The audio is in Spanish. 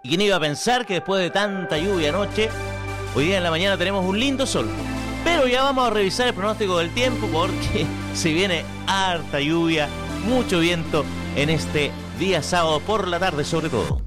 ¿Y quién iba a pensar que después de tanta lluvia anoche, hoy día en la mañana tenemos un lindo sol? Pero ya vamos a revisar el pronóstico del tiempo porque se viene harta lluvia, mucho viento en este día sábado por la tarde sobre todo.